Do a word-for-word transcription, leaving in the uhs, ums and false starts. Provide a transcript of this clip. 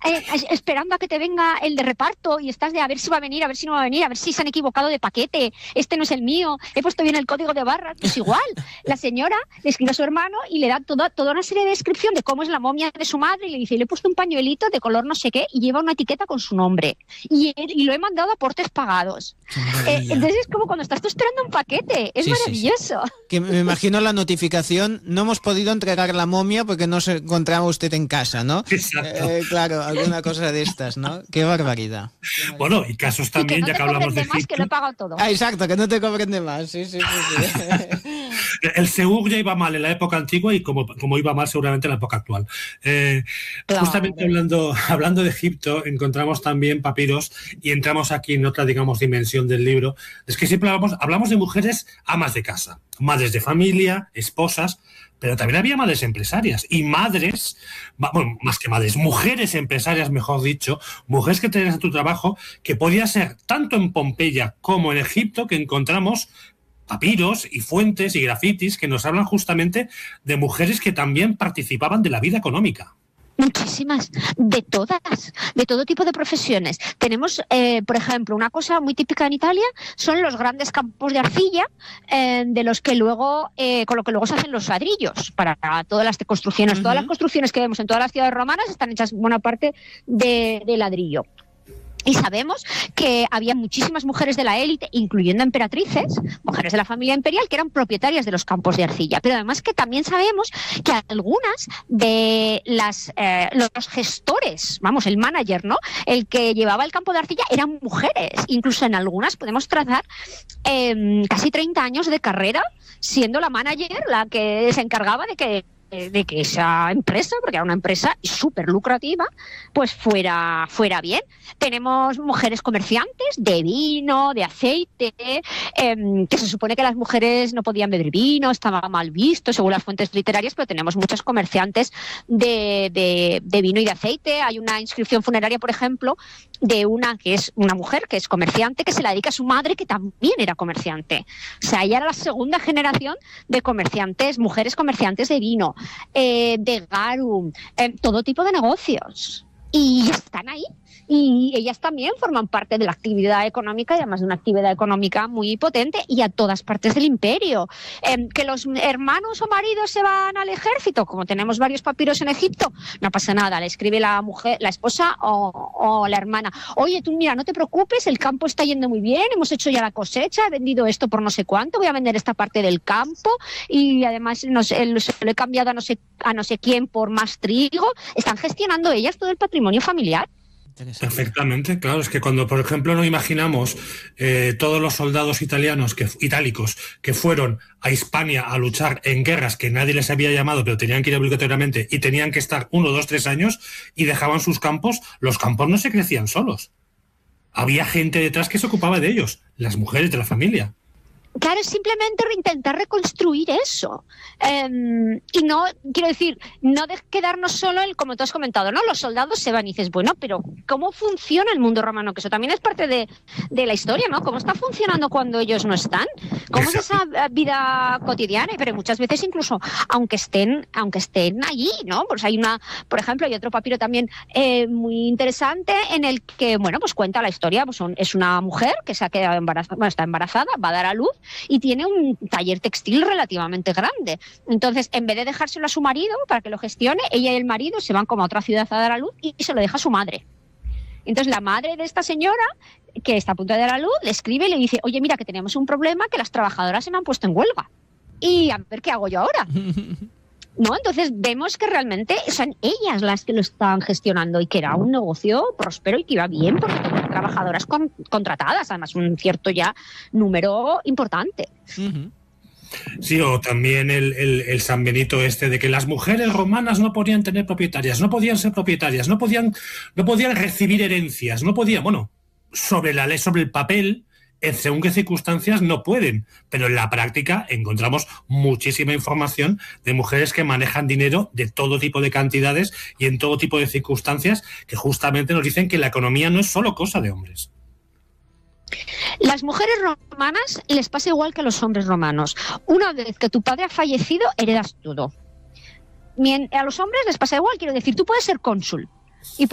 eh, esperando a que te venga el de reparto y estás de a ver si va a venir, a ver si no va a venir, a ver si se han equivocado de paquete, este no es el mío, he puesto bien el código de barras. Pues igual, la señora le escribe a su hermano y le da toda, toda una serie de descripción de cómo es la momia de su madre y le dice, le he puesto un pañuelito de color no sé qué y lleva una etiqueta con su nombre y, y lo he mandado a portes pagados. Eh, entonces es como cuando estás tú esperando un paquete, es sí, maravilloso. Sí, sí. Que me imagino la notificación, no hemos podido entregar la momia porque no se encontraba usted en casa, ¿no? Exacto. Eh, claro, alguna cosa de estas, ¿no? Qué barbaridad. Bueno, y casos también, y que no ya que hablamos de Egipto. Más, que lo he pagado todo. Ah, exacto, que no te cobren de más, sí, sí, sí. sí. El Seúl ya iba mal en la época antigua y como, como iba mal seguramente en la época actual. Eh, claro. Justamente hablando, hablando de Egipto, encontramos también papiros y entramos aquí en otra, digamos, dimensión del libro. Es que siempre hablamos, hablamos de mujeres amas de casa, madres de familia, esposas, pero también había madres empresarias y madres, bueno, más que madres, mujeres empresarias, mejor dicho, mujeres que tenían tu trabajo, que podía ser tanto en Pompeya como en Egipto, que encontramos papiros y fuentes y grafitis que nos hablan justamente de mujeres que también participaban de la vida económica. Muchísimas, de todas, de todo tipo de profesiones. Tenemos, eh, por ejemplo, una cosa muy típica en Italia, son los grandes campos de arcilla, eh, de los que luego, eh, con lo que luego se hacen los ladrillos para todas las construcciones. Uh-huh. Todas las construcciones que vemos en todas las ciudades romanas están hechas buena parte de, de ladrillo. Y sabemos que había muchísimas mujeres de la élite, incluyendo emperatrices, mujeres de la familia imperial, que eran propietarias de los campos de arcilla. Pero además que también sabemos que algunas de las eh, los gestores, vamos, el manager, ¿no? El que llevaba el campo de arcilla eran mujeres. Incluso en algunas podemos trazar eh, casi treinta años de carrera siendo la manager la que se encargaba de que de que esa empresa, porque era una empresa súper lucrativa, pues fuera, fuera bien. Tenemos mujeres comerciantes de vino, de aceite, eh, que se supone que las mujeres no podían beber vino, estaba mal visto según las fuentes literarias, pero tenemos muchos comerciantes de, de, de vino y de aceite. Hay una inscripción funeraria, por ejemplo, de una que es una mujer que es comerciante, que se la dedica a su madre, que también era comerciante. O sea, ella era la segunda generación de comerciantes, mujeres comerciantes de vino, eh, de garum, eh, todo tipo de negocios. Y están ahí. Y ellas también forman parte de la actividad económica, y además de una actividad económica muy potente, y a todas partes del imperio. Eh, que los hermanos o maridos se van al ejército, como tenemos varios papiros en Egipto, no pasa nada, le escribe la mujer, la esposa o, o la hermana, oye, tú mira, no te preocupes, el campo está yendo muy bien, hemos hecho ya la cosecha, he vendido esto por no sé cuánto, voy a vender esta parte del campo, y además no sé, lo he cambiado a no sé, a no sé quién por más trigo. Están gestionando ellas todo el patrimonio familiar. Perfectamente, claro, es que cuando, por ejemplo, nos imaginamos eh, todos los soldados italianos, que, itálicos, que fueron a Hispania a luchar en guerras que nadie les había llamado, pero tenían que ir obligatoriamente y tenían que estar uno, dos, tres años y dejaban sus campos, los campos no se crecían solos. Había gente detrás que se ocupaba de ellos, las mujeres de la familia. Claro, es simplemente intentar reconstruir eso. Eh, y no, quiero decir, no de quedarnos solo en, como tú has comentado, ¿no? Los soldados se van y dices, bueno, pero ¿cómo funciona el mundo romano? Que eso también es parte de, de la historia, ¿no? ¿Cómo está funcionando cuando ellos no están? ¿Cómo es esa vida cotidiana? Pero muchas veces incluso, aunque estén, aunque estén allí, ¿no? Pues hay una, por ejemplo, hay otro papiro también eh, muy interesante en el que, bueno, pues cuenta la historia, pues son, es una mujer que se ha quedado embarazada, bueno, está embarazada, va a dar a luz, y tiene un taller textil relativamente grande. Entonces, en vez de dejárselo a su marido para que lo gestione, ella y el marido se van como a otra ciudad a dar a luz y se lo deja a su madre. Entonces, la madre de esta señora, que está a punto de dar a luz, le escribe y le dice, oye, mira, que tenemos un problema, que las trabajadoras se me han puesto en huelga. Y a ver qué hago yo ahora. ¿No? Entonces vemos que realmente son ellas las que lo están gestionando y que era un negocio próspero y que iba bien porque tenían trabajadoras con, contratadas, además un cierto ya número importante. Uh-huh. Sí, o también el, el, el San Benito este de que las mujeres romanas no podían tener propietarias, no podían ser propietarias, no podían, no podían recibir herencias, no podían, bueno, sobre la ley, sobre el papel, en según qué circunstancias no pueden, pero en la práctica encontramos muchísima información de mujeres que manejan dinero de todo tipo de cantidades y en todo tipo de circunstancias que justamente nos dicen que la economía no es solo cosa de hombres. Las mujeres romanas les pasa igual que a los hombres romanos. Una vez que tu padre ha fallecido, heredas todo. A los hombres les pasa igual, quiero decir, tú puedes ser cónsul,